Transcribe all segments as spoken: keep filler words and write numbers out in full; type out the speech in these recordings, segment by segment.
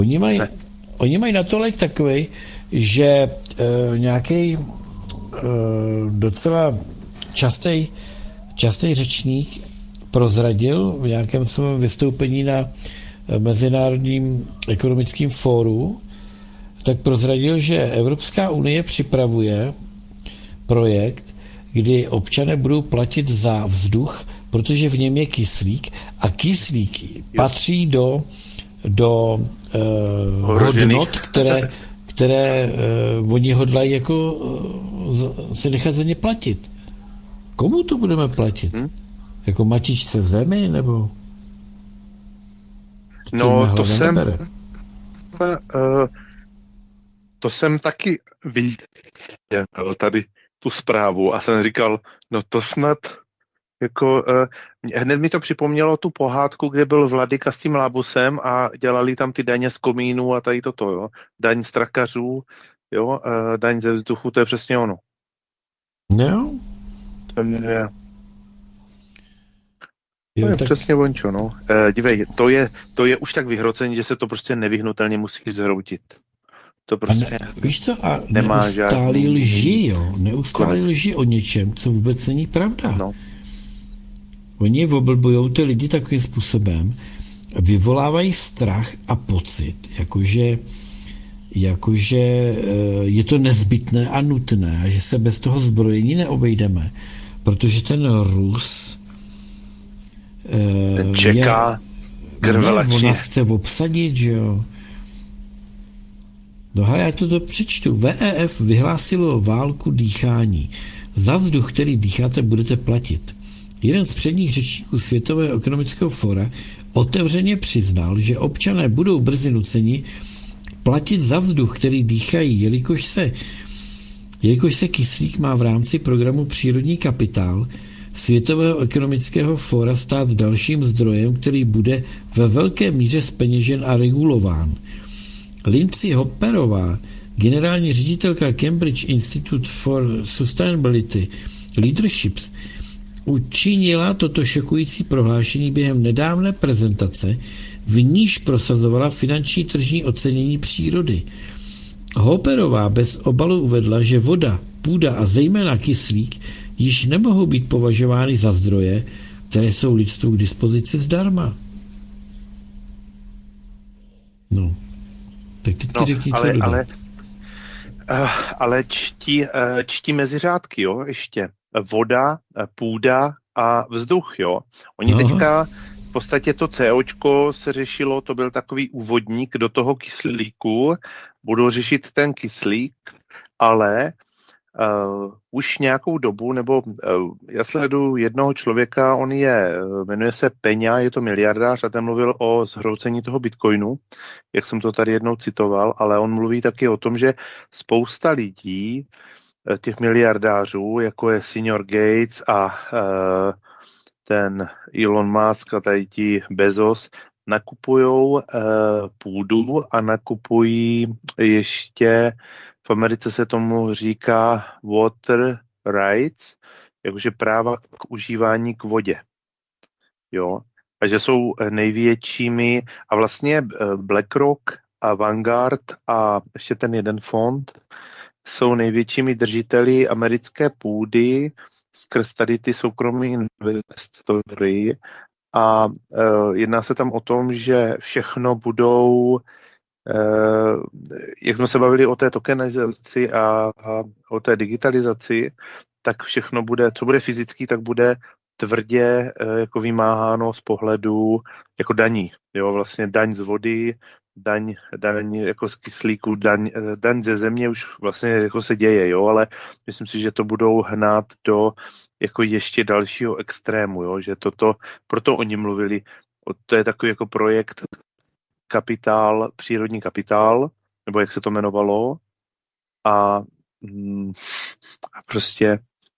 Oni mají, oni mají natolik takový, že e, nějaký e, docela častý častý řečník prozradil v nějakém svém vystoupení na Mezinárodním ekonomickém fóru, tak prozradil, že Evropská unie připravuje projekt, kdy občané budou platit za vzduch, protože v něm je kyslík a kyslík jo. patří do, do uh, hodnot, které, které uh, oni hodlají jako uh, si nechat za ně platit. Komu to budeme platit? Hmm? Jako matičce zemi, nebo? To no, to jsem... Uh, to jsem taky viděl tady tu zprávu a jsem říkal, no to snad jako, uh, hned mi to připomnělo tu pohádku, kde byl Vladyka s tím Lábusem a dělali tam ty daně z komínů a tady toto, jo. Daň z trakařů, jo, uh, daň ze vzduchu, to je přesně ono. No. To je, to je tak... přesně vončo, no. Uh, dívej, to je, to je už tak vyhrocený, že se to prostě nevyhnutelně musí zhroutit. To prostě ne, víš co, a nemá neustálý lži, jo, neustálý lži o něčem, co vůbec není pravda. No. Oni oblbujou ty lidi takovým způsobem, vyvolávají strach a pocit, jakože, jakože je to nezbytné a nutné, a že se bez toho zbrojení neobejdeme, protože ten Rus ten čeká krvelačně. On nás chce obsadit, že jo. No a já to přečtu. V E F vyhlásilo válku dýchání. Za vzduch, který dýcháte, budete platit. Jeden z předních řečníků Světového ekonomického fóra otevřeně přiznal, že občané budou brzy nuceni platit za vzduch, který dýchají, jelikož se, jelikož se kyslík má v rámci programu Přírodní kapitál Světového ekonomického fóra stát dalším zdrojem, který bude ve velké míře zpeněžen a regulován. Lindsay Hopperová, generální ředitelka Cambridge Institute for Sustainability Leaderships, učinila toto šokující prohlášení během nedávné prezentace, v níž prosazovala finanční tržní ocenění přírody. Hopperová bez obalu uvedla, že voda, půda a zejména kyslík již nemohou být považovány za zdroje, které jsou lidstvu k dispozici zdarma. No. Tak teď no, řekni, ale, co ale, uh, ale čtí, uh, čtí mezi řádky, jo, ještě. Voda, půda a vzduch, jo. Oni Aha. teďka, v podstatě to COčko se řešilo, to byl takový úvodník do toho kyslíku, budou řešit ten kyslík, ale uh, už nějakou dobu, nebo uh, já sleduju jednoho člověka, on je, jmenuje se Peňa, je to miliardář a ten mluvil o zhroucení toho bitcoinu, jak jsem to tady jednou citoval, ale on mluví taky o tom, že spousta lidí, těch miliardářů, jako je Senior Gates a uh, ten Elon Musk a tady ti Bezos, nakupujou uh, půdu a nakupují ještě, v Americe se tomu říká water rights, jakože práva k užívání k vodě. Jo? A že jsou největšími, a vlastně BlackRock a Vanguard a ještě ten jeden fond jsou největšími držiteli americké půdy skrz tady ty soukromí investory a uh, jedná se tam o tom, že všechno budou, uh, jak jsme se bavili o té tokenizaci a, a o té digitalizaci, tak všechno bude, co bude fyzický, tak bude tvrdě uh, jako vymáháno z pohledu jako daní. Jo, vlastně daň z vody, daň, daň jako z kyslíku, daň, daň ze země už vlastně jako se děje, jo, ale myslím si, že to budou hnát do jako ještě dalšího extrému, jo, že toto, proto oni mluvili, to je takový jako projekt kapitál, přírodní kapitál, nebo jak se to jmenovalo a, mm, a prostě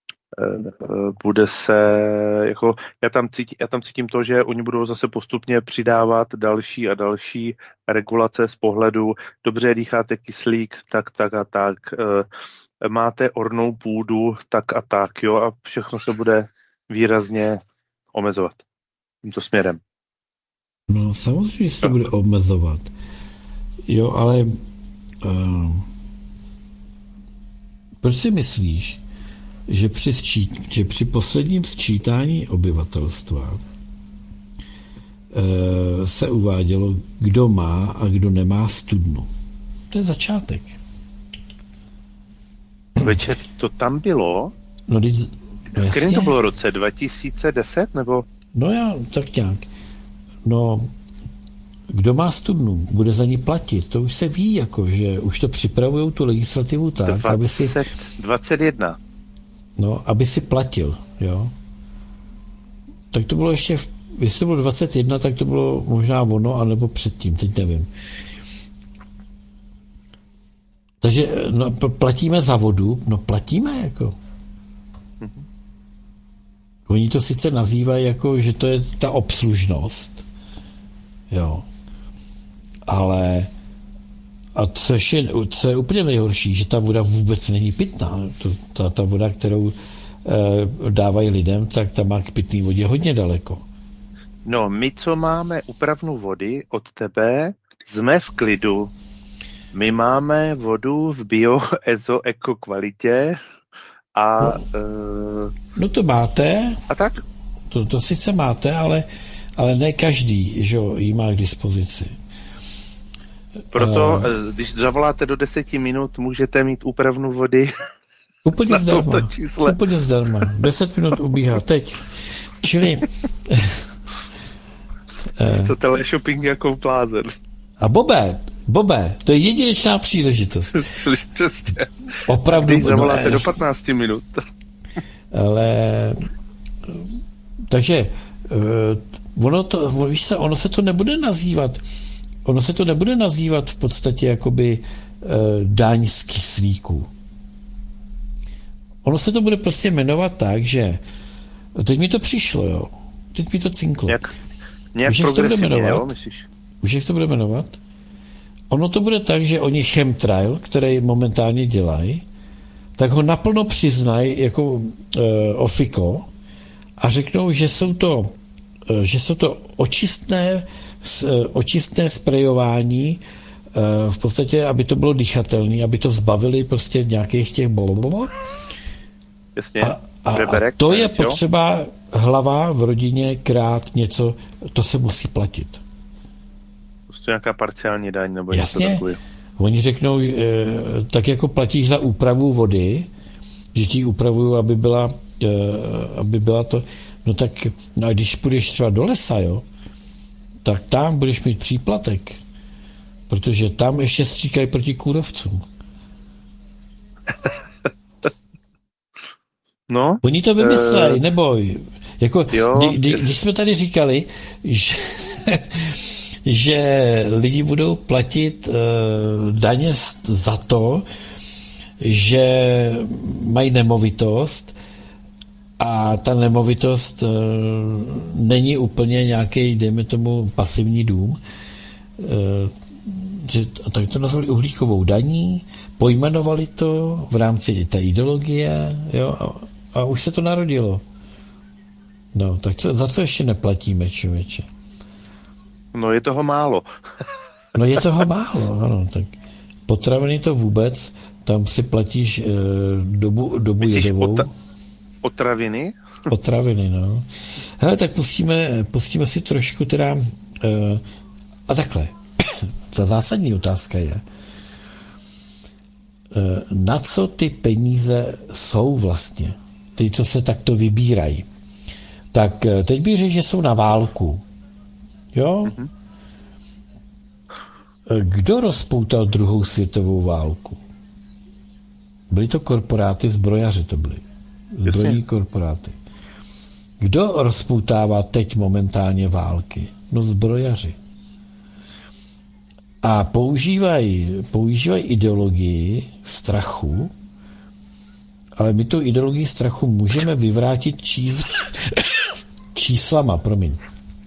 bude se, jako, já tam, cítím, já tam cítím to, že oni budou zase postupně přidávat další a další regulace z pohledu, dobře dýcháte kyslík, tak, tak a tak, e, máte ornou půdu, tak a tak, jo, a všechno se bude výrazně omezovat tímto směrem. No samozřejmě se to bude omezovat. Jo, ale uh, proč si myslíš, že při, sčít, že při posledním sčítání obyvatelstva uh, se uvádělo, kdo má a kdo nemá studnu? To je začátek. Večer to tam bylo? No, teď, no v kterém to bylo roce? dva tisíce deset nebo? No já, tak nějak. No, kdo má studnu, bude za ní platit. To už se ví, jako, že už to připravují tu legislativu tak, dvacet, aby si... dvacet jedna. No, aby si platil, jo. Tak to bylo ještě, v, jestli to bylo dvacet jedna, tak to bylo možná ono, anebo předtím, teď nevím. Takže no, platíme za vodu, no platíme, jako. Mm-hmm. Oni to sice nazývají, jako, že to je ta obslužnost, jo. Ale a co je, co je úplně nejhorší, že ta voda vůbec není pitná. To, ta, ta voda, kterou e, dávají lidem, tak ta má k pitné vodě hodně daleko. No, my, co máme upravnu vody od tebe, jsme v klidu. My máme vodu v bio, ezo, eko kvalitě a... No, e, no to máte. A tak? To, to sice máte, ale, ale ne každý, že ji má k dispozici. Proto, uh, když zavoláte do deseti minut, můžete mít úpravnu vody. Úplně zdarma. Úplně zdarma. Deset minut ubíhá. Teď. Čili... to teleshopping jako blázen. A Bobe, Bobe, to je jedinečná příležitost. Přesně. Opravdu. Když zavoláte no, do patnácti minut. Ale... Takže... Ono, to, víš se, ono se to nebude nazývat ono se to nebude nazývat v podstatě jakoby e, daň z kyslíku. Ono se to bude prostě jmenovat tak, že teď mi to přišlo, jo. Teď mi to cinklo. Nějak, nějak progresivně, jo, myslíš? Víš, jak to bude jmenovat? Ono to bude tak, že oni chemtrail, který momentálně dělají, tak ho naplno přiznají jako e, ofiko a řeknou, že jsou to e, že jsou to očistné očistné sprejování v podstatě, aby to bylo dýchatelné, aby to zbavili prostě nějakých těch blablabla. Jasně. A, a, a to je potřeba hlava v rodině krát něco, to se musí platit. Prostě nějaká parciální daň nebo Jasně. něco takového. Oni řeknou, tak jako platíš za úpravu vody, že ti upravují, aby byla, aby byla to, no tak, no a když půjdeš třeba do lesa, jo, tak tam budeš mít příplatek, protože tam ještě stříkají proti kůrovcům. No? Oni to vymyslejí, uh, neboj. Jako, jo, kdy, kdy, když jsme tady říkali, že, že lidi budou platit uh, daně za to, že mají nemovitost, a ta nemovitost e, není úplně nějaký, dejme tomu, pasivní dům. E, že, tak to nazvali uhlíkovou daní, pojmenovali to v rámci té ideologie, jo, a, a už se to narodilo. No, tak co, za co ještě neplatíme, člověče? No, je toho málo. No, je toho málo, ano, tak potraviny to vůbec, tam si platíš e, dobu, dobu jedovou. Ota- Otraviny? Otraviny, no. Hele, tak pustíme, pustíme si trošku teda... Uh, a takhle. Ta zásadní otázka je, uh, na co ty peníze jsou vlastně? Ty, co se takto vybírají. Tak uh, teď bych řekl, že jsou na válku. Jo? Mm-hmm. Kdo rozpoutal druhou světovou válku? Byly to korporáty, zbrojaři to byly. Zbrojní korporáty. Kdo rozpoutává teď momentálně války? No zbrojaři. A používají, používají ideologii strachu, ale my tu ideologii strachu můžeme vyvrátit čísl, číslama, promiň.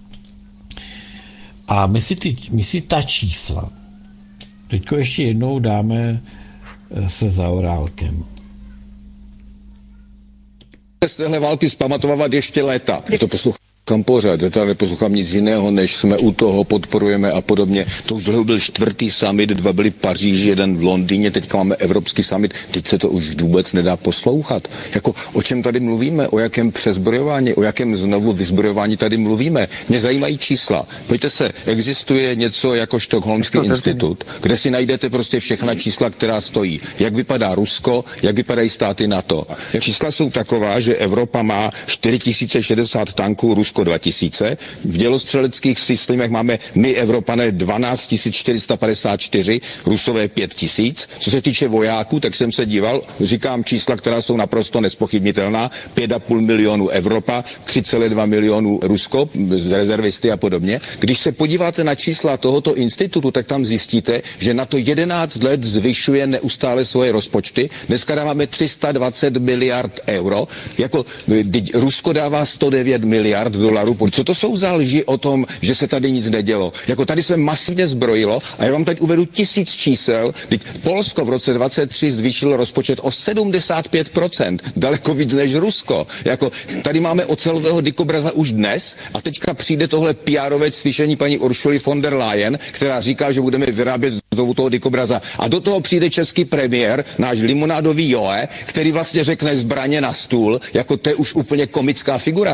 A my si, ty, my si ta čísla teďko ještě jednou dáme se Zaorálkem. Z téhle války zpamatovávat ještě léta. Je to poslouch. kam pořád, já tady neposlouchám nic jiného, než jsme u toho, podporujeme a podobně. To už dlouho byl čtvrtý summit, dva byly v Paříži, jeden v Londýně, teďka máme Evropský summit, teď se to už vůbec nedá poslouchat. Jako o čem tady mluvíme, o jakém přezbrojování, o jakém znovu vyzbrojování tady mluvíme. Mě zajímají čísla. Pojďte se, existuje něco jako Stockholmský institut, kde si najdete prostě všechna čísla, která stojí. Jak vypadá Rusko, jak vypadají státy NATO. Čísla jsou taková, že Evropa má čtyři tisíce šedesát tanků, Rusko dva tisíce. V dělostřeleckých systémech máme my Evropané dvanáct tisíc čtyři sta padesát čtyři, Rusové pět tisíc. Co se týče vojáků, tak jsem se díval, říkám čísla, která jsou naprosto nespochybnitelná. pět a půl milionu Evropa, tři celé dva milionu Rusko, rezervisty a podobně. Když se podíváte na čísla tohoto institutu, tak tam zjistíte, že na to jedenáct let zvyšuje neustále svoje rozpočty. Dneska dáváme tři sta dvacet miliard euro. Jako Rusko dává sto devět miliard dolarů. Co to jsou za lži o tom, že se tady nic nedělo? Jako tady se masivně zbrojilo a já vám teď uvedu tisíc čísel. Teď Polsko v roce dvacet tři zvýšilo rozpočet o sedmdesát pět procent. Daleko víc než Rusko. Jako tady máme ocelového dikobraza už dnes a teďka přijde tohle pé erové cvičení paní Uršuly von der Leyen, která říká, že budeme vyrábět toho, toho dikobraza. A do toho přijde český premiér, náš limonádový Joe, který vlastně řekne zbraně na stůl, jako to je už úplně komická figura.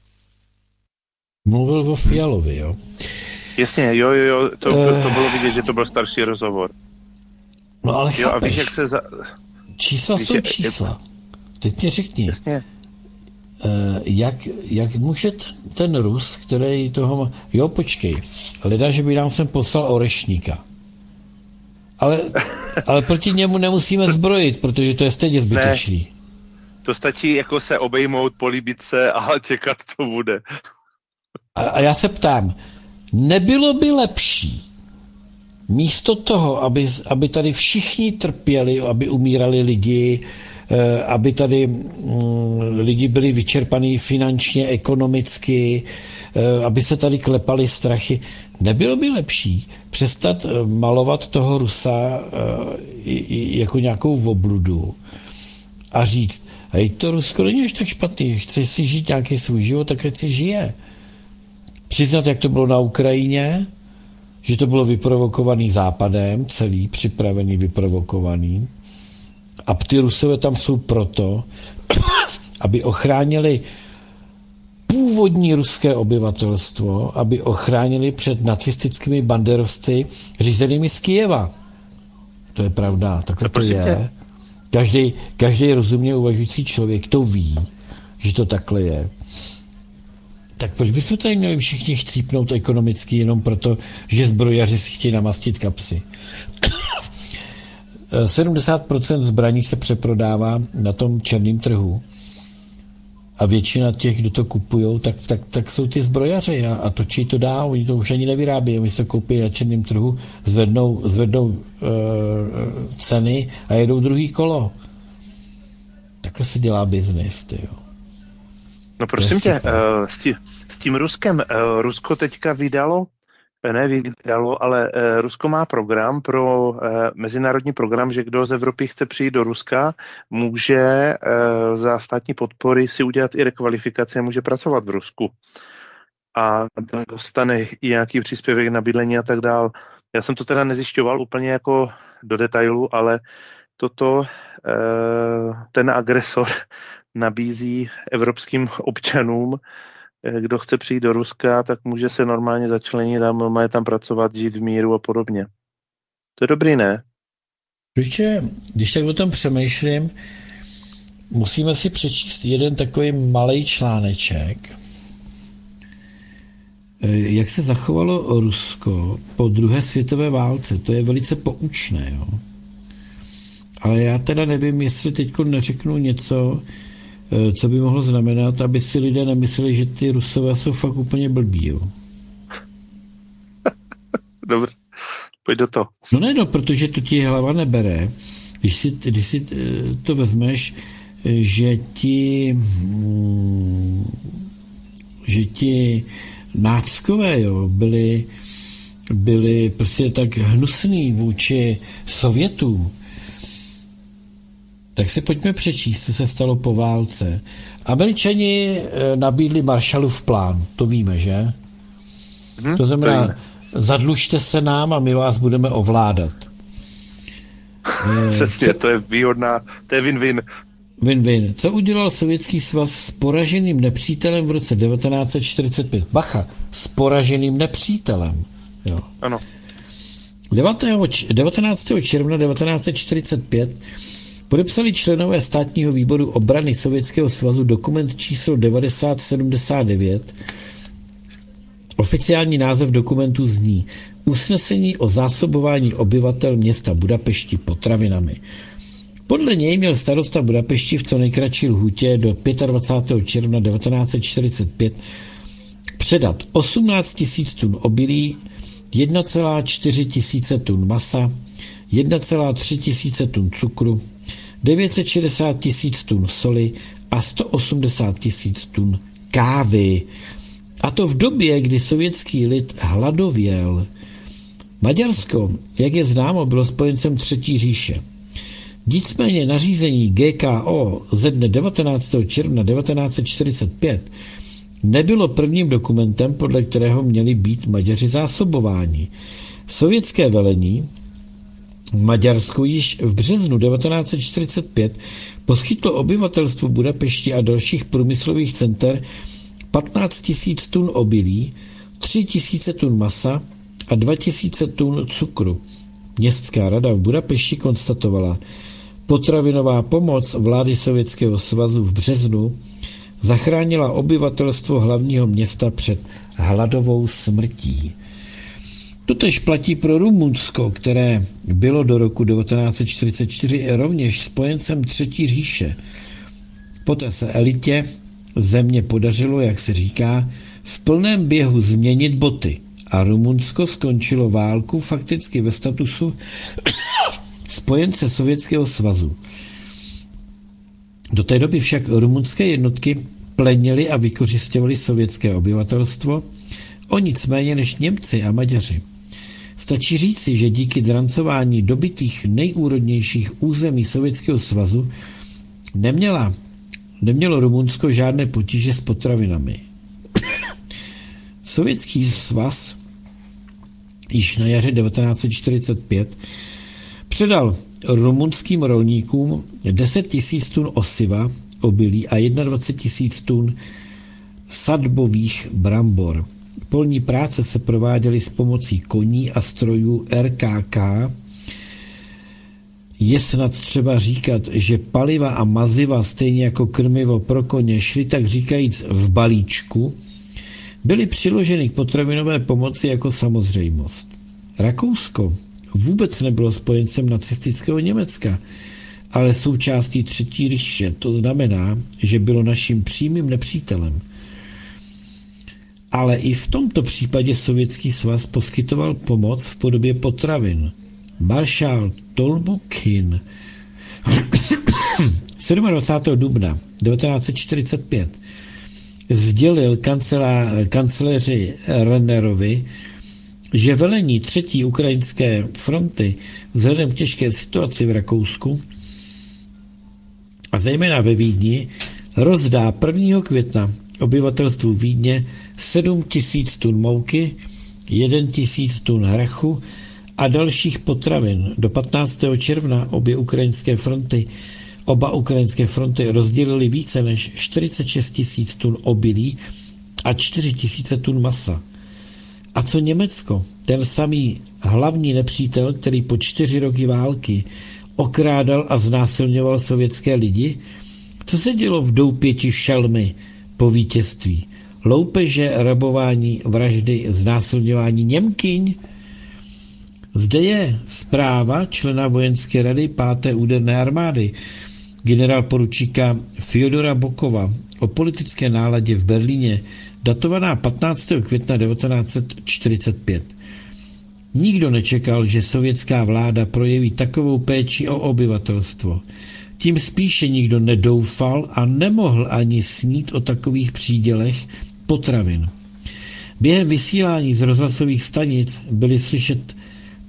Mluvil o Fialovi, jo? Jasně, jo, jo, jo, to, uh, to bylo vidět, že to byl starší rozhovor. No ale jo, chápeš, a víš, jak se za... čísla víš, jsou čísla. Teď mě řekni, jasně. Uh, jak, jak může ten, ten Rus, který toho má... Jo, počkej, leda, že by nám sem poslal orešníka. Ale, ale proti němu nemusíme zbrojit, protože to je stejně zbytečný. Ne, to stačí jako se obejmout, políbit se a čekat, co bude. A, a já se ptám, nebylo by lepší místo toho, aby, aby tady všichni trpěli, aby umírali lidi, aby tady lidi byli vyčerpaní finančně, ekonomicky, aby se tady klepaly strachy. Nebylo by lepší přestat malovat toho Rusa jako nějakou obludu a říct, hej, to Rusko není až tak špatný, chce si žít nějaký svůj život, tak ať si žije. Přiznat, jak to bylo na Ukrajině, že to bylo vyprovokovaný Západem, celý připravený, vyprovokovaný. A ty Rusové tam jsou proto, aby ochránili původní ruské obyvatelstvo, aby ochránili před nacistickými banderovci řízenými z Kyjeva. To je pravda, takhle to je. Každý, každý rozumně uvažující člověk to ví, že to takhle je. Tak proč bychom tady měli všichni chcípnout ekonomicky jenom proto, že zbrojaři si chtějí namastit kapsy? sedmdesát procent zbraní se přeprodává na tom černém trhu a většina těch, kdo to kupujou, tak, tak, tak jsou ty zbrojaři a, a točí to dál, oni to už ani nevyrábí, oni se koupí na černém trhu, zvednou, zvednou uh, ceny a jedou druhý kolo. Takhle se dělá biznis, tyjo. No prosím tě, uh, s, tí, s tím Ruskem, uh, Rusko teďka vydalo, ne vydalo, ale uh, Rusko má program pro uh, mezinárodní program, že kdo z Evropy chce přijít do Ruska, může uh, za státní podpory si udělat i rekvalifikaci a může pracovat v Rusku. A dostane i nějaký příspěvek na bydlení a tak dál. Já jsem to teda nezjišťoval úplně jako do detailu, ale toto uh, ten agresor nabízí evropským občanům, kdo chce přijít do Ruska, tak může se normálně začlenit a má tam pracovat, žít v míru a podobně. To je dobrý, ne? Protože, když tak o tom přemýšlím, musíme si přečíst jeden takový malej článeček, jak se zachovalo Rusko po druhé světové válce. To je velice poučné, jo. Ale já teda nevím, jestli teď neřeknu něco, co by mohlo znamenat, aby si lidé nemysleli, že ty Rusové jsou fakt úplně blbí, jo. Dobře, pojď do toho. No ne, no, protože to ti hlava nebere. Když si, když si to vezmeš, že ti že ti náckové, jo, byli, byli prostě tak hnusný vůči Sovětům, Tak si pojďme přečíst, co se stalo po válce. Američani nabídli Marshallův plán, to víme, že? Hmm, to znamená, to zadlužte se nám a my vás budeme ovládat. Přesně, to je výhodná, to je win-win. Win-win. Co udělal Sovětský svaz s poraženým nepřítelem v roce devatenáct set čtyřicet pět? Bacha, s poraženým nepřítelem. Jo. Ano. devatenáctého června devatenáct set čtyřicet pět podepsali členové státního výboru obrany Sovětského svazu dokument číslo devadesát sedmdesát devět. Oficiální název dokumentu zní Usnesení o zásobování obyvatel města Budapešti potravinami. Podle něj měl starosta Budapešti v co nejkratší lhůtě do dvacátého pátého června devatenáct set čtyřicet pět předat osmnáct tisíc tun obilí, jedna celá čtyři tisíce tun masa, jedna celá tři tisíce tun cukru, devět set šedesát tisíc tun soli a sto osmdesát tisíc tun kávy. A to v době, kdy sovětský lid hladověl. Maďarsko, jak je známo, bylo spojencem Třetí říše. Nicméně nařízení G K O ze dne devatenáctého června devatenáct set čtyřicet pět nebylo prvním dokumentem, podle kterého měli být Maďaři zásobováni. Sovětské velení Maďarsku již v březnu devatenáct set čtyřicet pět poskytlo obyvatelstvu Budapešti a dalších průmyslových center patnáct tisíc tun obilí, tři tisíce tun masa a dva tisíce tun cukru. Městská rada v Budapešti konstatovala, potravinová pomoc vlády Sovětského svazu v březnu zachránila obyvatelstvo hlavního města před hladovou smrtí. Totež platí pro Rumunsko, které bylo do roku devatenáct set čtyřicet čtyři rovněž spojencem Třetí říše. Poté se elitě země podařilo, jak se říká, v plném běhu změnit boty a Rumunsko skončilo válku fakticky ve statusu spojence Sovětského svazu. Do té doby však rumunské jednotky plenily a vykořisťovaly sovětské obyvatelstvo, o nic méně než Němci a Maďaři. Stačí říci, že díky drancování dobytých nejúrodnějších území Sovětského svazu neměla, nemělo Rumunsko žádné potíže s potravinami. Sovětský svaz již na jaře devatenáct set čtyřicet pět předal rumunským rolníkům deset tisíc tun osiva, obilí a dvacet jedna tisíc tun sadbových brambor. Polní práce se prováděly s pomocí koní a strojů R K K. Je snad třeba říkat, že paliva a maziva, stejně jako krmivo pro koně, šly tak říkajíc v balíčku, byly přiloženy k potravinové pomoci jako samozřejmost. Rakousko vůbec nebylo spojencem nacistického Německa, ale součástí Třetí říše, to znamená, že bylo naším přímým nepřítelem. Ale i v tomto případě Sovětský svaz poskytoval pomoc v podobě potravin. Maršál Tolbukin dvacátého sedmého dubna devatenáct set čtyřicet pět sdělil kancelá, kancléři Rennerovi, že velení třetí ukrajinské fronty vzhledem k těžké situaci v Rakousku a zejména ve Vídni rozdá prvního května obyvatelstvu Vídně sedm tisíc tun mouky, jeden tisíc tun hrachu a dalších potravin. Do patnáctého června obě ukrajinské fronty, oba ukrajinské fronty rozdělily více než čtyřicet šest tisíc tun obilí a čtyři tisíce tun masa. A co Německo? Ten samý hlavní nepřítel, který po čtyři roky války okrádal a znásilňoval sovětské lidi? Co se dělo v doupěti šelmy po vítězství? Loupeže, rabování, vraždy, znásilňování Němkyň? Zde je zpráva člena vojenské rady páté úderné armády, generál poručíka Fyodora Bokova o politické náladě v Berlíně, datovaná patnáctého května devatenáct set čtyřicet pět. Nikdo nečekal, že sovětská vláda projeví takovou péči o obyvatelstvo. Tím spíše nikdo nedoufal a nemohl ani snít o takových přídělech potravin. Během vysílání z rozhlasových stanic byly slyšet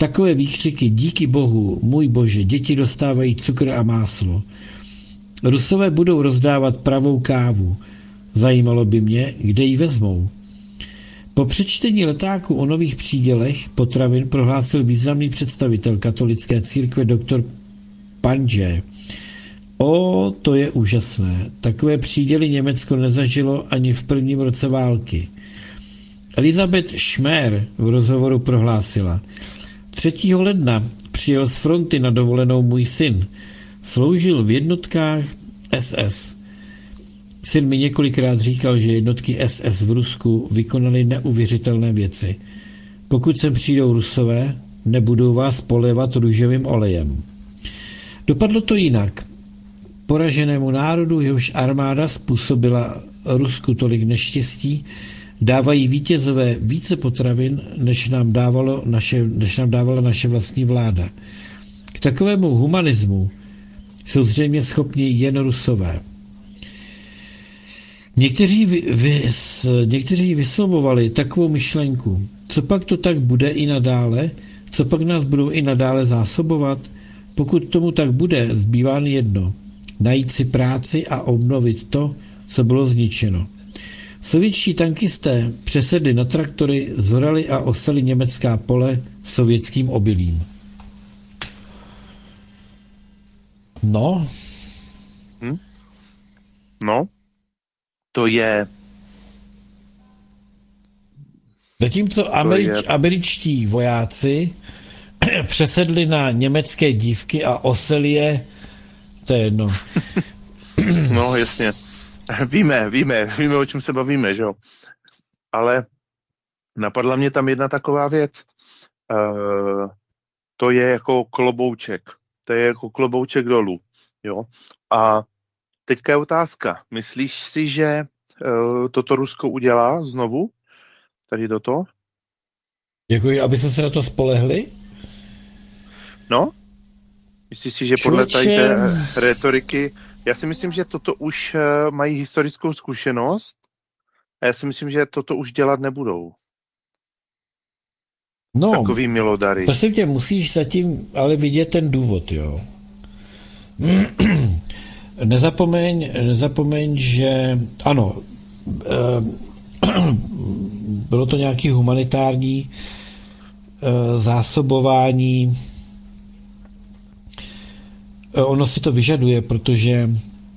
takové výkřiky díky bohu, můj bože, děti dostávají cukr a máslo. Rusové budou rozdávat pravou kávu. Zajímalo by mě, kde ji vezmou. Po přečtení letáku o nových přídělech potravin prohlásil významný představitel katolické církve doktor Pandže. O, to je úžasné. Takové příděly Německo nezažilo ani v prvním roce války. Elizabeth Schmer v rozhovoru prohlásila: třetího ledna přijel z fronty na dovolenou můj syn. Sloužil v jednotkách S S. Syn mi několikrát říkal, že jednotky S S v Rusku vykonaly neuvěřitelné věci. Pokud sem přijdou Rusové, nebudou vás polévat růžovým olejem. Dopadlo to jinak. Poraženému národu, jehož armáda způsobila Rusku tolik neštěstí, dávají vítězové více potravin, než nám, dávalo naše, než nám dávala naše vlastní vláda. K takovému humanismu jsou zřejmě schopni jen Rusové. Někteří, vy, vy, někteří vyslovovali takovou myšlenku, co pak to tak bude i nadále, co pak nás budou i nadále zásobovat. Pokud tomu tak bude, zbývá jedno, najít si práci a obnovit to, co bylo zničeno. Sovětští tankisté přesedli na traktory, zhorali a osali německá pole sovětským obilím. No. Hm? No. To je... Zatímco Američ, je... američtí vojáci přesedli na německé dívky a oseli je, to je jedno. No, jasně. Víme, víme, víme, o čem se bavíme, že jo. Ale napadla mě tam jedna taková věc. Uh, to je jako klobouček. To je jako klobouček dolů, jo. A teďka je otázka. Myslíš si, že uh, toto Rusko udělá znovu? Tady do toho? Děkuji, aby jsme se na to spolehli? No? Myslíš si, že podle tady té retoriky, já si myslím, že toto už uh, mají historickou zkušenost a já si myslím, že toto už dělat nebudou. No, takový milodary. Prosím tě, musíš zatím ale vidět ten důvod, jo. Nezapomeň, nezapomeň, že ano, bylo to nějaký humanitární zásobování. Ono si to vyžaduje, protože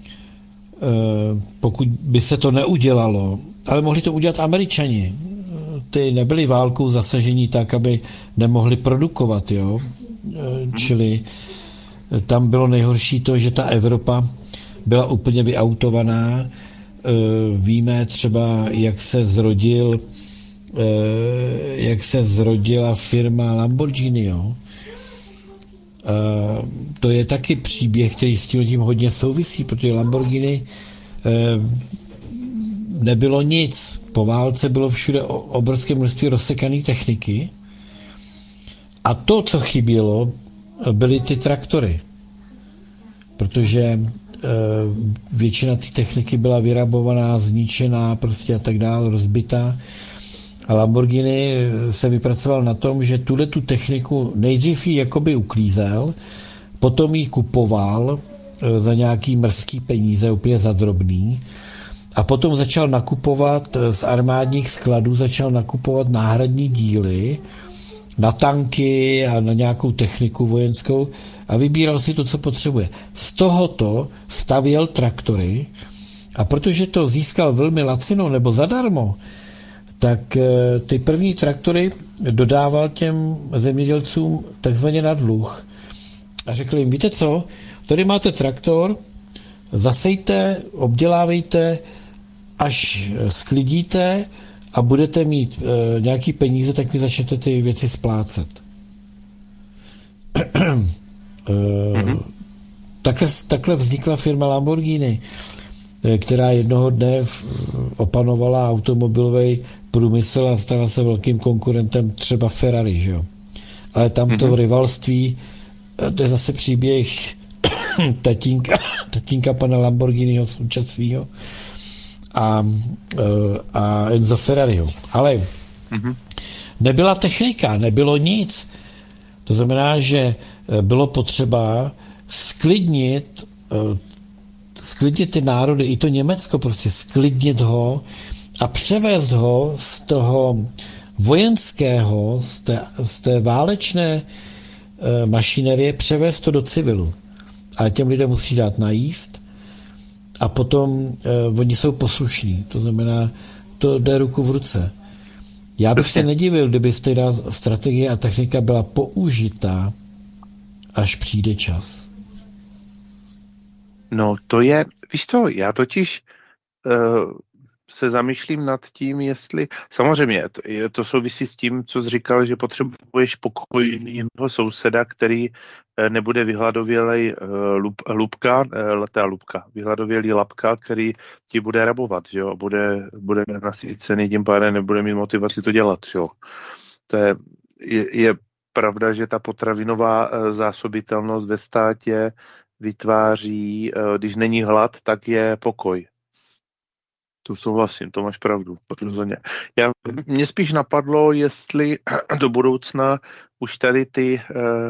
pokud by se to neudělalo, ale mohli to udělat Američani. Ty nebyli válkou zasažení tak, aby nemohli produkovat, jo. Čili tam bylo nejhorší to, že ta Evropa byla úplně vyautovaná. Víme třeba, jak se zrodil, jak se zrodila firma Lamborghini, jo. To je taky příběh, který s tím hodně souvisí, protože Lamborghini nebylo nic. Po válce bylo všude obrovské množství rozsekané techniky a to, co chybělo, byly ty traktory. Protože většina té techniky byla vyrabovaná, zničená prostě a tak dále, rozbitá. A Lamborghini se vypracoval na tom, že tuhle tu techniku nejdřív ji jakoby uklízel, potom ji kupoval za nějaký mrzký peníze, úplně za drobný, a potom začal nakupovat z armádních skladů, začal nakupovat náhradní díly na tanky a na nějakou techniku vojenskou a vybíral si to, co potřebuje. Z tohoto stavěl traktory a protože to získal velmi lacino nebo zadarmo, tak ty první traktory dodával těm zemědělcům takzvaně na dluh. A řekl jim, víte co, tady máte traktor, zasejte, obdělávejte, až sklidíte a budete mít e, nějaký peníze, tak mi začnete ty věci splácet. e, mm-hmm. takhle, takhle vznikla firma Lamborghini, e, která jednoho dne opanovala automobilový průmysl a stala se velkým konkurentem třeba Ferrari, že jo. Ale tam to mm-hmm. rivalství, to je zase příběh tatínka, tatínka pana Lamborghiniho současného a, a Enzo Ferrariho. Ale mm-hmm. nebyla technika, nebylo nic. To znamená, že bylo potřeba sklidnit, sklidnit ty národy, i to Německo prostě, sklidnit ho a převést ho z toho vojenského, z té, z té válečné mašinerie, převést to do civilu. A těm lidem musí dát najíst a potom uh, oni jsou poslušní. To znamená, to jde ruku v ruce. Já bych se nedivil, kdyby stejná strategie a technika byla použita, až přijde čas. No to je, víš co, já totiž uh, se zamýšlím nad tím, jestli, samozřejmě to, je, to souvisí s tím, co jsi říkal, že potřebuješ pokojného souseda, který uh, nebude vyhladovělej uh, lup, lupka, uh, ta lupka, vyhladovělý lapka, který ti bude rabovat, že jo, bude, bude nasycený, tím pádem nebude mít motivaci to dělat, že jo. To je, je, je pravda, že ta potravinová uh, zásobitelnost ve státě vytváří, když není hlad, tak je pokoj. To souhlasím, to máš pravdu. Rozhodně. Já, mě spíš napadlo, jestli do budoucna už tady ty,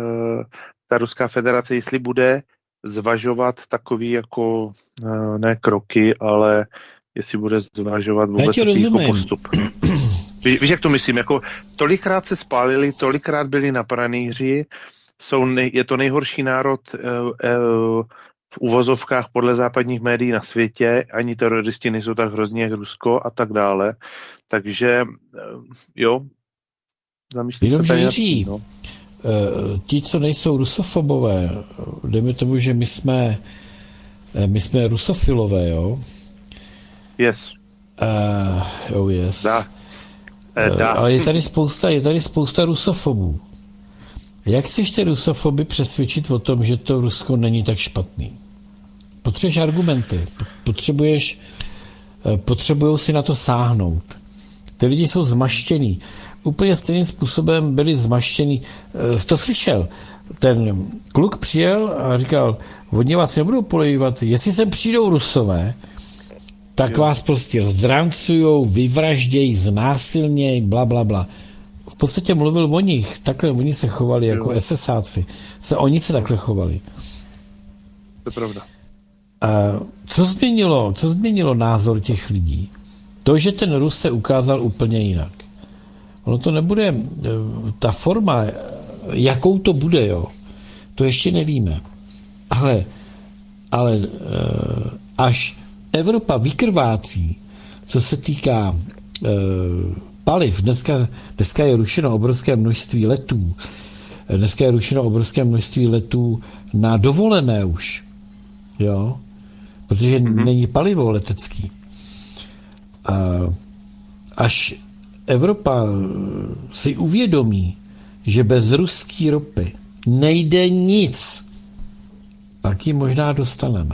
ta Ruská federace, jestli bude zvažovat takový jako, ne kroky, ale jestli bude zvažovat vůbec jako postup. Víš, víš, jak to myslím? Jako, tolikrát se spálili, tolikrát byli na pranýři, Jsou nej, je to nejhorší národ e, e, v uvozovkách podle západních médií na světě, ani teroristi nejsou tak hrozní jak Rusko a tak dále. Takže e, jo, zamýšlím se tady. Jiří, no. e, ti, co nejsou rusofobové, dejme tomu, že my jsme my jsme rusofilové, jo? Yes. Uh, oh yes. Dá. E, dá. Ale je tady spousta, je tady spousta rusofobů. Jak chceš ty rusofoby přesvědčit o tom, že to Rusko není tak špatný? Potřebuješ argumenty, potřebuješ, potřebujou si na to sáhnout. Ty lidi jsou zmaštění. Úplně stejným způsobem byli zmaštění. Jsi to slyšel? Ten kluk přijel a říkal, oni vás nebudou polejvat, jestli sem přijdou Rusové, tak jo. Vás prostě zdrancujou, vyvraždějí, znásilnějí, bla, bla, bla. V podstatě mluvil o nich, takhle oni se chovali jako esesáci. Se, oni se takhle chovali. To je pravda. A co změnilo, co změnilo názor těch lidí? To, že ten Rus se ukázal úplně jinak. Ono to nebude, ta forma, jakou to bude, jo, to ještě nevíme. Ale, ale až Evropa vykrvácí, co se týká paliv, dneska, dneska je rušeno obrovské množství letů, dneska je rušeno obrovské množství letů na dovolené už, jo, protože mm-hmm. není palivo letecký. A až Evropa si uvědomí, že bez ruské ropy nejde nic, pak ji možná dostaneme.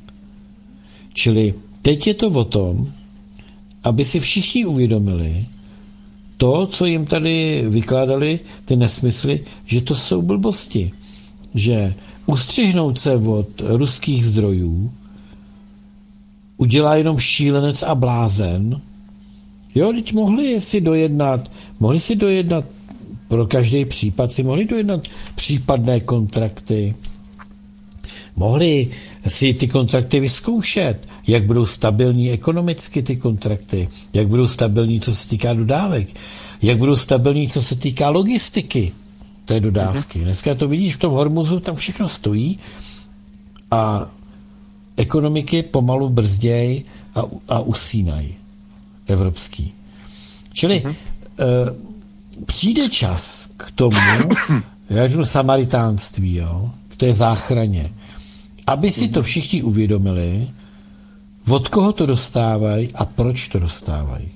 Čili teď je to o tom, aby si všichni uvědomili to, co jim tady vykládali, ty nesmysly, že to jsou blbosti. Že ustřihnout se od ruských zdrojů udělá jenom šílenec a blázen. Jo, teď mohli si dojednat, mohli si dojednat pro každý případ, si mohli dojednat případné kontrakty. Mohli si ty kontrakty vyzkoušet, jak budou stabilní ekonomicky ty kontrakty, jak budou stabilní, co se týká dodávek, jak budou stabilní, co se týká logistiky té dodávky. Dneska to vidíš v tom Hormuzu, tam všechno stojí a ekonomiky pomalu brzděj a, a usínají evropský. Čili uh-huh. e, přijde čas k tomu, já řeknu samaritánství, jo, k té záchraně, aby si to všichni uvědomili, od koho to dostávají a proč to dostávají.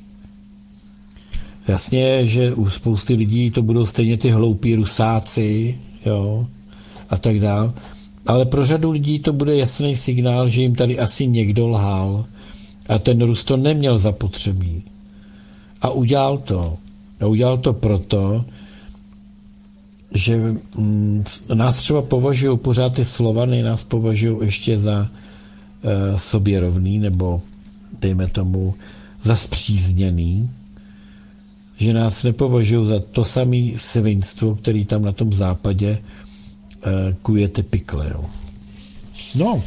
Jasně, že u spousty lidí to budou stejně ty hloupí rusáci, jo, a tak dál, ale pro řadu lidí to bude jasný signál, že jim tady asi někdo lhal a ten Rus to neměl zapotřebí. A udělal to. A udělal to proto, že mm, nás třeba považují, pořád ty Slovany nás považují ještě za uh, sobě rovný, nebo dejme tomu za spřízněný, že nás nepovažují za to samé svinstvo, který tam na tom západě uh, kujete pikle. Jo. No.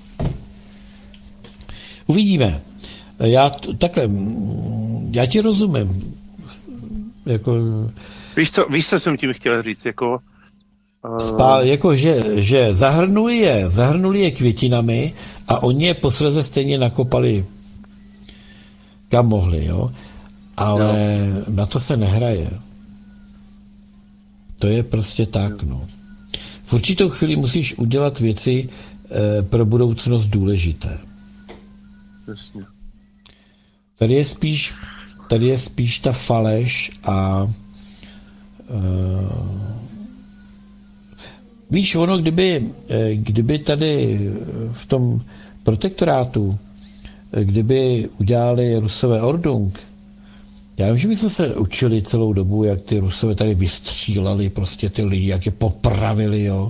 Uvidíme. Já t- takhle, já ti rozumím. Jako, víš, co, víš, co jsem tím chtěl říct? Jako, uh... spál, jako že, že zahrnuli je, zahrnuli je květinami a oni je posledně stejně nakopali kam mohli, jo. Ale jo. Na to se nehraje. To je prostě tak, no. V určitou chvíli musíš udělat věci e, pro budoucnost důležité. Jasně. Tady je spíš, tady je spíš ta faleš a e, víš, ono, kdyby, e, kdyby tady v tom protektorátu, e, kdyby udělali Rusové Ordung, já vím, že bychom se učili celou dobu, jak ty Rusové tady vystříleli prostě ty lidi, jak je popravili, jo.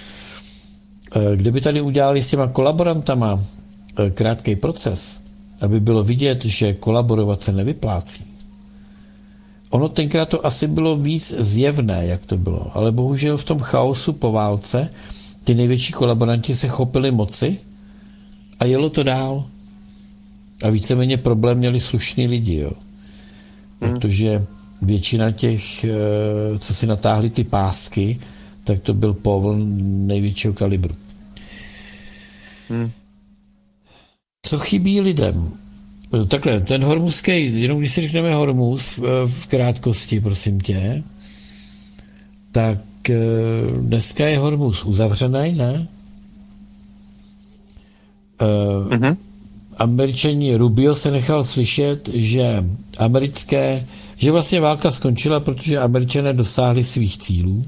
Kdyby tady udělali s těma kolaborantama krátký proces, aby bylo vidět, že kolaborovat se nevyplácí. Ono tenkrát to asi bylo víc zjevné, jak to bylo, ale bohužel v tom chaosu po válce ty největší kolaboranti se chopili moci a jelo to dál. A víceméně problém měli slušní lidi, jo. Protože většina těch, co si natáhli ty pásky, tak to byl povl největšího kalibru. Hmm. Co chybí lidem? Takhle, ten hormuzský, jenom když si řekneme Hormuz v, v krátkosti, prosím tě, tak dneska je Hormuz uzavřený, ne? Uh, mm-hmm. Američani Rubio se nechal slyšet, že americké, že vlastně válka skončila, protože Američané dosáhli svých cílů.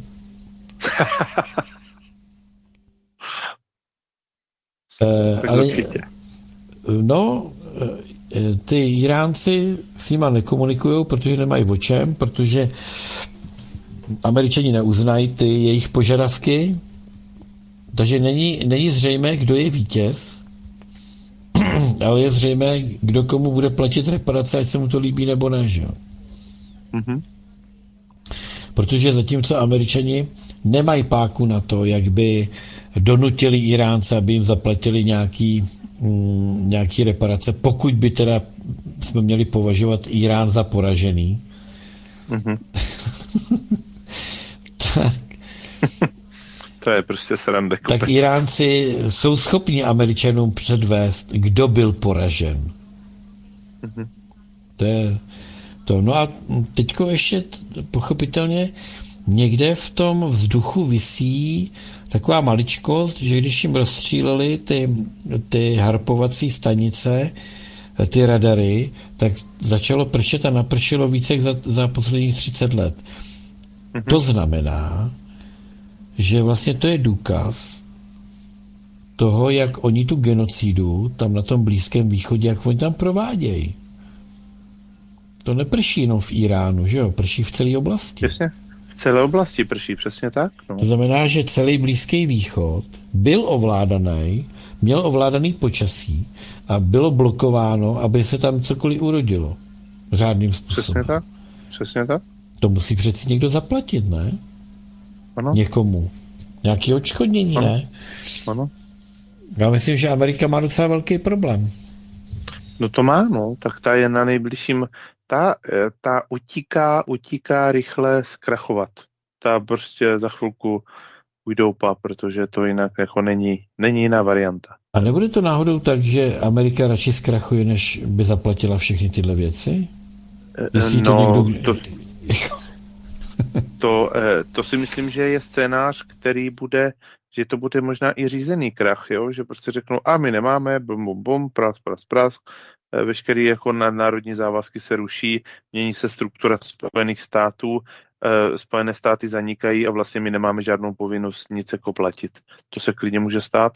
e, ale no, ty Iránci s nima nekomunikují, protože nemají o čem, protože Američani neuznají ty jejich požadavky, takže není, není zřejmé, kdo je vítěz, ale je zřejmé, kdo komu bude platit reparace, ať se mu to líbí nebo ne, že jo. Mm-hmm. Protože zatímco Američani nemají páku na to, jak by donutili Iránce, aby jim zaplatili nějaký, mm, nějaký reparace, pokud by teda jsme měli považovat Irán za poražený. Mm-hmm. tak to je prostě sranda. Tak Iránci jsou schopni Američanům předvést, kdo byl poražen. Mm-hmm. To je to. No a teďko ještě pochopitelně někde v tom vzduchu visí taková maličkost, že když jim rozstříleli ty, ty harpovací stanice, ty radary, tak začalo pršet a napršelo více za, za posledních třicet let. Mm-hmm. To znamená, že vlastně to je důkaz toho, jak oni tu genocidu tam na tom Blízkém východě, jak oni tam provádějí. To neprší jenom v Iránu, že jo? Prší v celé oblasti. Přesně. V celé oblasti prší, přesně tak. No. To znamená, že celý Blízký východ byl ovládaný, měl ovládaný počasí a bylo blokováno, aby se tam cokoliv urodilo. Řádným způsobem. Přesně tak. Přesně tak. To musí přeci někdo zaplatit, ne? Ano. Někomu. Nějaký odškodnění, ano. Ne? Ano. Já myslím, že Amerika má docela velký problém. No to má, no. Tak ta je na nejbližším. Ta, ta utíká, utíká rychle zkrachovat. Ta prostě za chvilku ujdoupa, protože to jinak jako není, není jiná varianta. A nebude to náhodou tak, že Amerika radši zkrachuje, než by zaplatila všechny tyhle věci? Jestli no, to někdo... To, to, to si myslím, že je scénář, který bude, že to bude možná i řízený krach, jo? Že prostě řeknou, a my nemáme, bum, bum, bum, pras, pras, pras, veškerý jako národní závazky se ruší, mění se struktura Spojených států, Spojené státy zanikají a vlastně my nemáme žádnou povinnost nic jako platit. To se klidně může stát?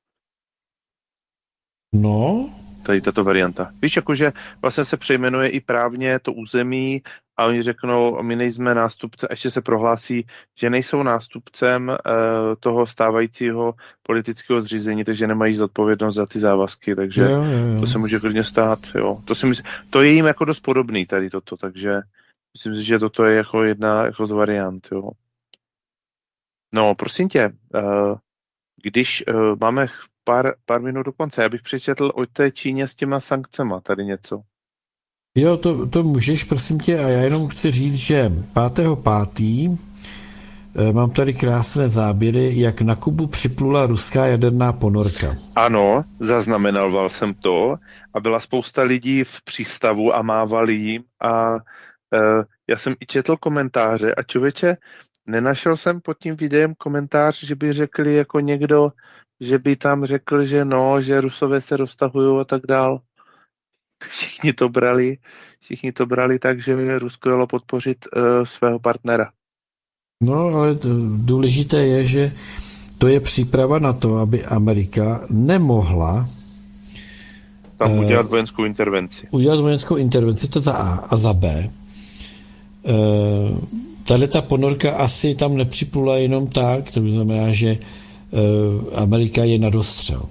No. Tady tato varianta. Víš, jakože vlastně se přejmenuje i právně to území a oni řeknou, my nejsme nástupce, ještě se prohlásí, že nejsou nástupcem uh, toho stávajícího politického zřízení, takže nemají zodpovědnost za ty závazky, takže jo, jo, jo. To se může klidně stát, jo. To, si mysl, to je jim jako dost podobný tady toto, takže Myslím si, že toto je jako jedna jako z variant, jo. No, prosím tě, uh, když uh, máme pár, pár minut do konce, já bych přečetl o té Číně s těma sankcema tady něco. Jo, to, to můžeš, prosím tě, a já jenom chci říct, že pátého pátého mám tady krásné záběry, jak na Kubu připlula ruská jaderná ponorka. Ano, zaznamenal jsem to a byla spousta lidí v přístavu a mávali jim a uh, já jsem i četl komentáře a člověče, nenašel jsem pod tím videem komentář, že by řekli jako někdo, že by tam řekl, že no, že Rusové se roztahují a tak dál. Všichni to brali, všichni to brali tak, že Rusko jelo podpořit uh, svého partnera. No, ale to, důležité je, že to je příprava na to, aby Amerika nemohla tam uh, udělat vojenskou intervenci. Udělat vojenskou intervenci, to za A. A za B. Uh, Tady ta ponorka asi tam nepřiplula jenom tak, to znamená, že uh, Amerika je na dostřel.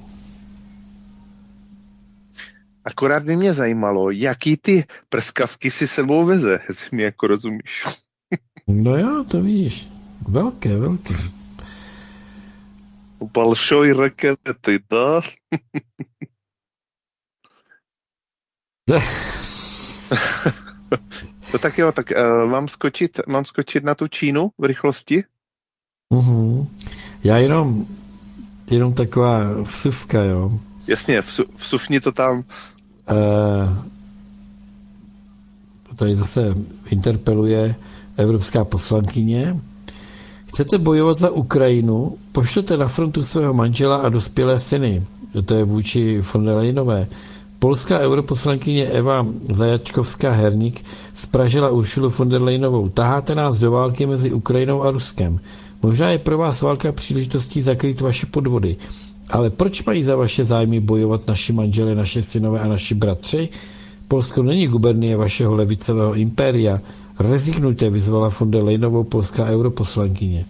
Akorát by mě zajímalo, jaký ty prskavky si sebou veze, jestli mi jako rozumíš. No jo, to víš. Velké, velké. Balšoj rakety, da? No tak jo, tak uh, mám skočit, mám skočit na tu Čínu v rychlosti? Uh-huh. Já jenom, jenom taková vsuvka, jo. Jasně, vsu, vsuvni to tam. Uh, tady zase interpeluje evropská poslankyně. Chcete bojovat za Ukrajinu? Pošlete na frontu svého manžela a dospělé syny. To je vůči von der Leyenové. Polská europoslankyně Eva Zajačkovská-Herník spražila Uršulu von der Leyenovou. Taháte nás do války mezi Ukrajinou a Ruskem. Možná je pro vás válka příležitostí zakrýt vaše podvody. Ale proč mají za vaše zájmy bojovat naši manželé, naše synové a naši bratři? Polsko není gubernie vašeho levicového impéria. Rezignujte, vyzvala von der Leyenovou polská europoslankyně.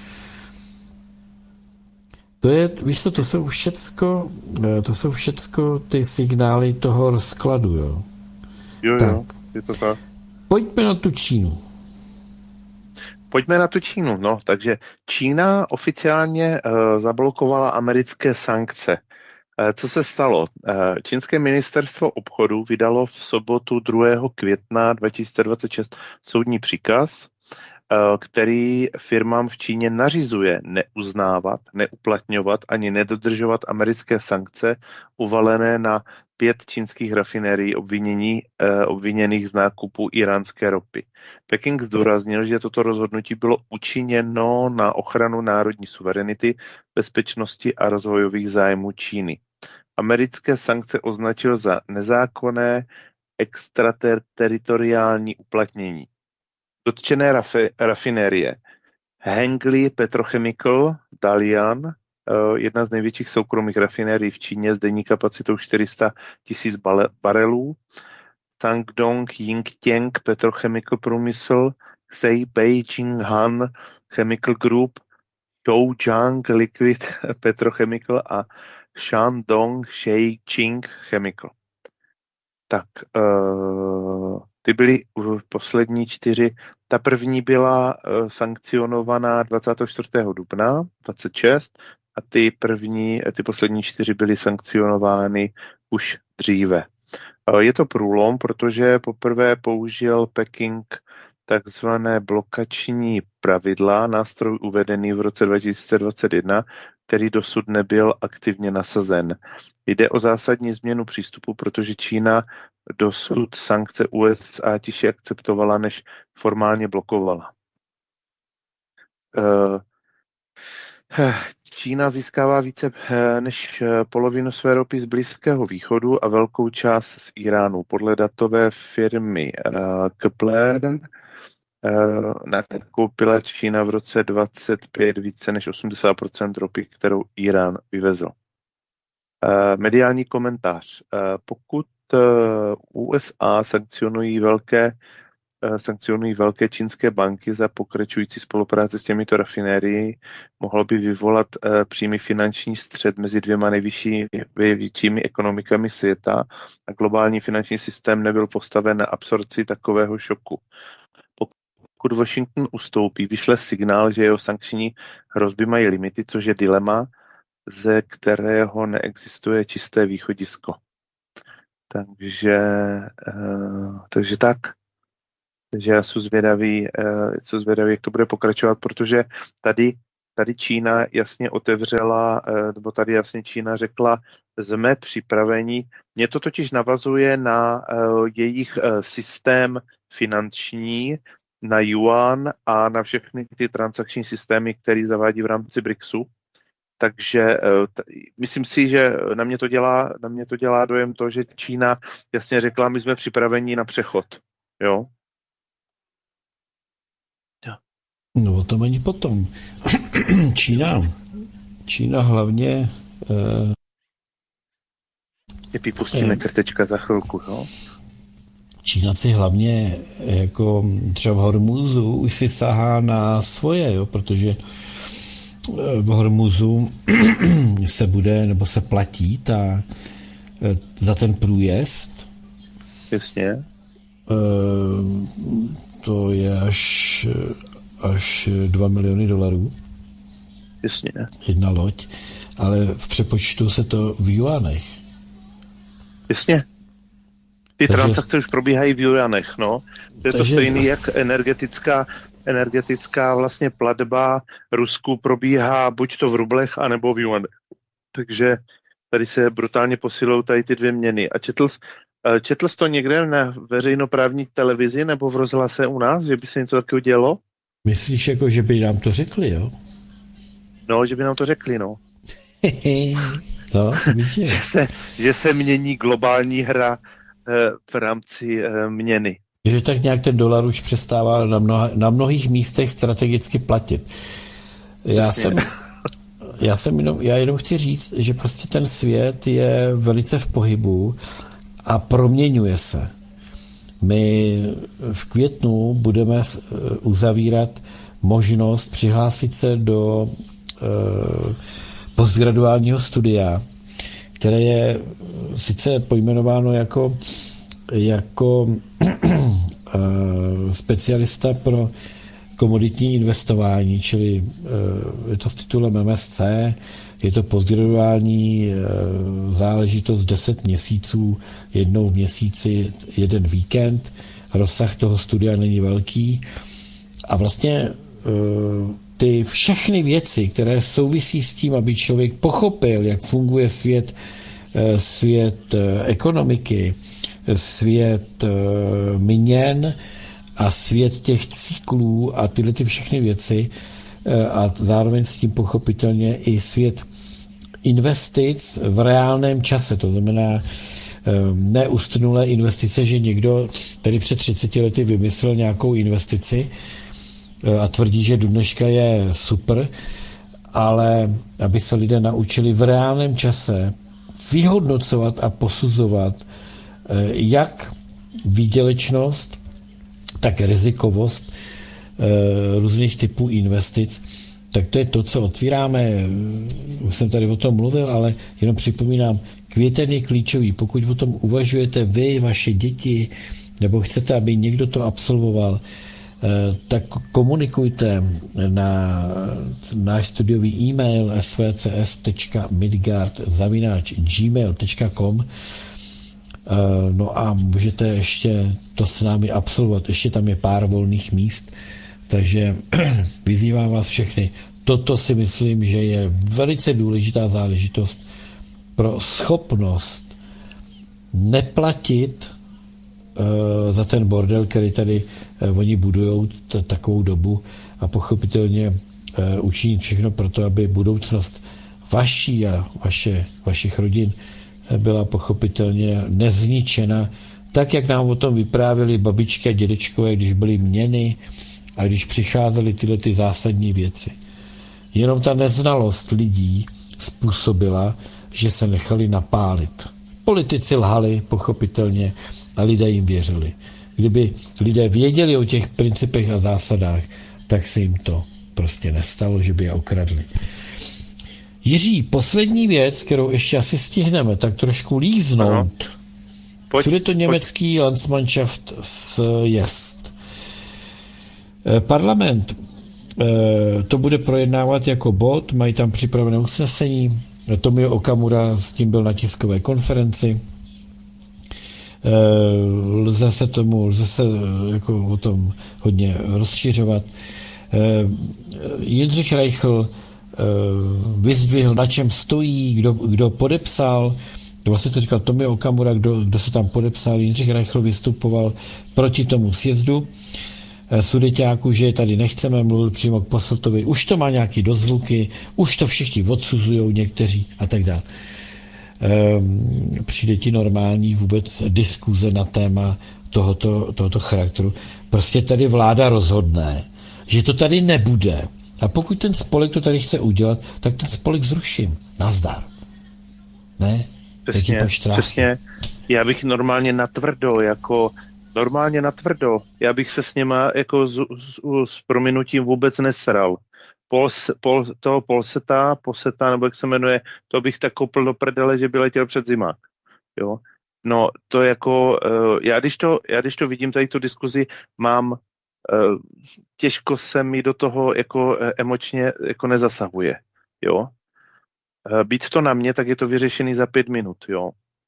To je, víš co, to jsou všecko, to jsou všecko ty signály toho rozkladu, jo. Jo, tak. jo, je to tak. Pojďme na tu Čínu. Pojďme na tu Čínu, no, takže Čína oficiálně uh, zablokovala americké sankce. Uh, co se stalo? Uh, Čínské ministerstvo obchodu vydalo v sobotu druhého května dva tisíce dvacet šest soudní příkaz, který firmám v Číně nařizuje neuznávat, neuplatňovat ani nedodržovat americké sankce uvalené na pět čínských rafinérií obvinění, eh, obviněných z nákupu iránské ropy. Peking zdůraznil, že toto rozhodnutí bylo učiněno na ochranu národní suverenity, bezpečnosti a rozvojových zájmů Číny. Americké sankce označil za nezákonné extrateritoriální uplatnění. Dotčené rafi, rafinérie Hengli Petrochemical Dalian, jedna z největších soukromých rafinérií v Číně s denní kapacitou čtyři sta tisíc barelů, Sangdong Yingtiang Petrochemical průmysl, Xi Beijing Han Chemical Group, Zhoujiang Liquid Petrochemical a Shandong Sheiqing Chemical. Tak, uh, ty byly poslední čtyři. Ta první byla uh, sankcionovaná dvacátého čtvrtého dubna dvacet šest a ty první, ty poslední čtyři byly sankcionovány už dříve. Uh, je to průlom, protože poprvé použil Peking takzvané blokační pravidla, nástroj uvedený v roce dva tisíce dvacet jedna, který dosud nebyl aktivně nasazen. Jde o zásadní změnu přístupu, protože Čína dosud sankce U S A tiše akceptovala, než formálně blokovala. Čína získává více než polovinu své ropy z Blízkého východu a velkou část z Iránu. Podle datové firmy Kepler nakoupila Čína v roce dvacet pět více než osmdesát procent ropy, kterou Irán vyvezl. Mediální komentář. Pokud U S A sankcionují velké, sankcionují velké čínské banky za pokračující spolupráci s těmito rafinérií, mohlo by vyvolat přímý finanční střet mezi dvěma největšími ekonomikami světa a globální finanční systém nebyl postaven na absorpci takového šoku. pokud Washington ustoupí, vyšle signál, že jeho sankční hrozby mají limity, což je dilema, ze kterého neexistuje čisté východisko. Takže, uh, takže tak. Takže já jsem zvědavý, uh, jsem zvědavý, jak to bude pokračovat, protože tady, tady Čína jasně otevřela, uh, nebo tady jasně Čína řekla, jsme připraveni. Mě to totiž navazuje na uh, jejich uh, systém finanční, na yuan a na všechny ty transakční systémy, které zavádí v rámci BRICSu. Takže t- myslím si, že na mě to dělá, na mě to dělá dojem to, že Čína jasně řekla, my jsme připraveni na přechod. Jo? Jo. No o tom ani potom. Čína, Čína hlavně uh, je vypustíme krtečka za chvilku, jo? Čína si hlavně jako třeba v Hormuzu už si sahá na svoje, jo, protože v Hormuzu se bude, nebo se platí ta, za ten průjezd. Jasně. To je až, až dva miliony dolarů. Jasně. Jedna loď, ale v přepočtu se to v juanech. Jasně. Ty takže, transakce už probíhají v juanech, no. To je takže, to stejný, jak energetická energetická vlastně platba Rusku probíhá buď to v rublech, anebo v juanech. Takže tady se brutálně posilují tady ty dvě měny. A četl, četl jsi to někde na veřejnoprávní televizi nebo v rozhlase u nás, že by se něco takového dělo? Myslíš, jako, že by nám to řekli, jo? No, že by nám to řekli, no. no že, se, že se mění globální hra v rámci měny. Že tak nějak ten dolar už přestává na, mnoha, na mnohých místech strategicky platit. Já jsem, já jsem jenom, já jenom chci říct, že prostě ten svět je velice v pohybu a proměňuje se. My v květnu budeme uzavírat možnost přihlásit se do uh, postgraduálního studia, které je sice pojmenováno jako jako specialista pro komoditní investování, čili je to s titulem M S C, je to postgraduální záležitost deset měsíců, jednou v měsíci jeden víkend, rozsah toho studia není velký a vlastně ty všechny věci, které souvisí s tím, aby člověk pochopil, jak funguje svět, svět ekonomiky, svět měn a svět těch cyklů a tyhle ty všechny věci a zároveň s tím pochopitelně i svět investic v reálném čase. To znamená neustnulé investice, že někdo tady před třiceti lety vymyslel nějakou investici a tvrdí, že do dneška je super, ale aby se lidé naučili v reálném čase vyhodnocovat a posuzovat jak výdělečnost, tak rizikovost různých typů investic, tak to je to, co otvíráme. Už jsem tady o tom mluvil, ale jenom připomínám, květen je klíčový. Pokud o tom uvažujete vy, vaše děti, nebo chcete, aby někdo to absolvoval, tak komunikujte na náš studiový e-mail s v c s tečka midgard zavináč gmail tečka com. No a můžete ještě to s námi absolvovat. Ještě tam je pár volných míst, takže vyzývám vás všechny. Toto si myslím, že je velice důležitá záležitost pro schopnost neplatit uh, za ten bordel, který tady uh, oni budujou t- takovou dobu a pochopitelně uh, učinit všechno pro to, aby budoucnost vaší a vaše, vašich rodin byla pochopitelně nezničena, tak, jak nám o tom vyprávěli babičky a dědečkové, když byly měny a když přicházely tyhle ty zásadní věci. Jenom ta neznalost lidí způsobila, že se nechali napálit. Politici lhali, pochopitelně, a lidé jim věřili. Kdyby lidé věděli o těch principech a zásadách, tak se jim to prostě nestalo, že by je okradli. Jiří, poslední věc, kterou ještě asi stihneme, tak trošku líznout. Co je to německý Landsmannschaft s Jest. Parlament to bude projednávat jako bod, mají tam připravené usnesení. Tomio Okamura s tím byl na tiskové konferenci. Lze se tomu, lze se jako o tom hodně rozšiřovat. Jindřich Reichl vyzdvihl, na čem stojí, kdo, kdo podepsal, vlastně to říkal Tomio Okamura, kdo, kdo se tam podepsal. Jindřich Reichl vystupoval proti tomu sjezdu Sudeťáků, že tady nechceme, mluvil přímo k Posseltovi, už to má nějaký dozvuky, už to všichni odsuzujou někteří a tak dále. Ehm, přijde ti normální vůbec diskuze na téma tohoto, tohoto charakteru. Prostě tady vláda rozhodne, že to tady nebude. A pokud ten spolek to tady chce udělat, tak ten spolek zruším. Nazdar. Ne? Přesně, přesně. Já bych normálně natvrdo, jako normálně natvrdo, já bych se s něma jako s, s, s prominutím vůbec nesral. Pol, pol, toho Polseta, Polseta, nebo jak se jmenuje, to bych tak kopl do prdele, že by letěl před zimák. Jo? No, to jako, uh, já, když to, já když to vidím tady tu diskuzi, mám, uh, těžko se mi do toho jako uh, emočně jako nezasahuje. Jo? Uh, být to na mě, tak je to vyřešený za pět minut, jo.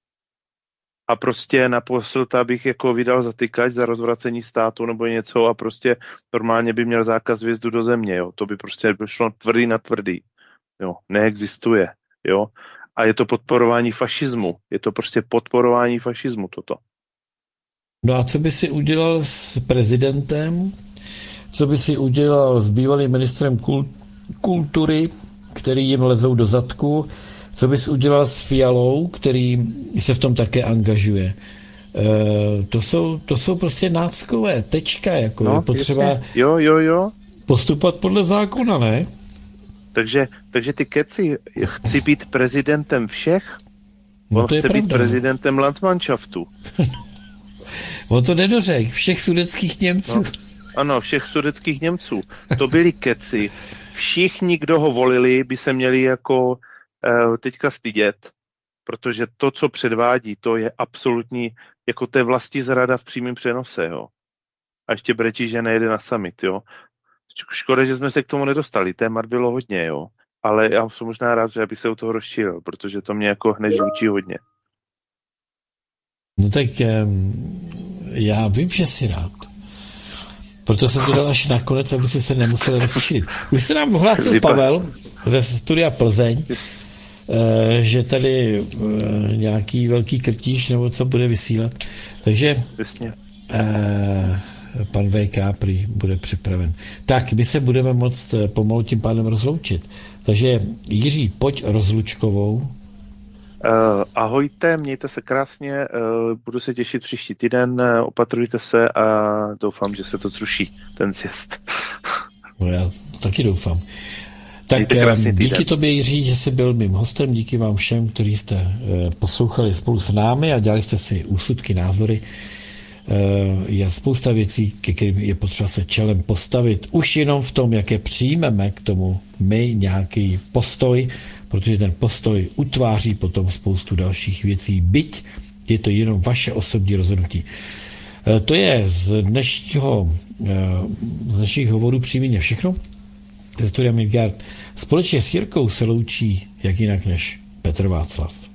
A prostě na Posselta bych jako vydal zatykač za rozvracení státu nebo něco a prostě normálně by měl zákaz vjezdu do země, jo. To by prostě šlo tvrdý na tvrdý, jo. Neexistuje, jo. A je to podporování fašismu. Je to prostě podporování fašismu toto. No a co by si udělal s prezidentem? Co by si udělal s bývalým ministrem kul- kultury, který jim lezou do zadku? Co bys udělal s Fialou, který se v tom také angažuje? E, to, jsou, to jsou prostě náckové tečka, jako no, je potřeba jo, jo, jo. postupovat podle zákona, ne? Takže, takže ty keci, chci být prezidentem všech, no on to je chce pravda, být prezidentem Landsmannschaftu. On to nedořekl, všech sudetských Němců. No, ano, všech sudetských Němců. To byli keci. Všichni, kdo ho volili, by se měli jako teďka stydět, protože to, co předvádí, to je absolutní, jako té vlasti zrada v přímém přenose, jo. A ještě brečí, že nejde na summit, jo. Škoda, že jsme se k tomu nedostali, témat bylo hodně, jo. Ale já jsem možná rád, že bych se u toho rozšířil, protože to mě jako hned žlučí hodně. No tak já vím, že jsi rád. Proto jsem to dal až nakonec, aby si se nemusel rozšířit. Už se nám ohlásil Pavel ze studia Plzeň, že tady nějaký velký krtíš nebo co bude vysílat. Takže Jasně. pan V K prý bude připraven. Tak, my se budeme moct pomalu tím pádem rozloučit. Takže Jiří, pojď rozlučkovou. Uh, ahojte, mějte se krásně, uh, budu se těšit příští týden, uh, opatrujte se a doufám, že se to zruší, ten sjezd. No já taky doufám. Tak díky tobě, Jiří, že jsi byl mým hostem, díky vám všem, kteří jste uh, poslouchali spolu s námi a dělali jste si úsudky, názory. Uh, je spousta věcí, ke kterým je potřeba se čelem postavit. Už jenom v tom, jaké přijmeme k tomu my nějaký postoj, protože ten postoj utváří potom spoustu dalších věcí, byť je to jenom vaše osobní rozhodnutí. Uh, to je z dnešního, uh, z dnešních hovorů přímě všechno. Ze studia Midgard společně s Jirkou se loučí jak jinak než Petr Václav.